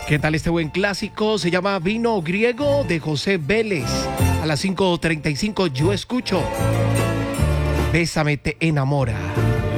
¿Qué tal este buen clásico? Se llama Vino Griego de José Vélez. A las 5:35 yo escucho Bésame te enamora.